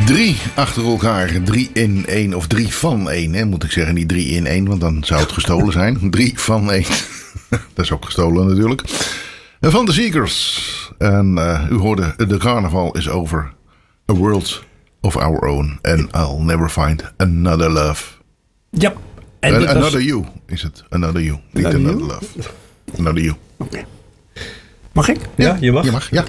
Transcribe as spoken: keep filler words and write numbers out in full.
Drie achter elkaar. Drie in één. Of drie van één. Hè, moet ik zeggen. Niet drie in één. Want dan zou het gestolen zijn. Drie van één. Dat is ook gestolen natuurlijk. Van de Seekers. En uh, u hoorde. De carnaval is over. A world of our own. And I'll never find another love. Ja. En An- another was... you is het. Another you. Niet Another another you? love. Another you. Oké. Okay. Mag ik? Ja, je mag. Je mag, ja.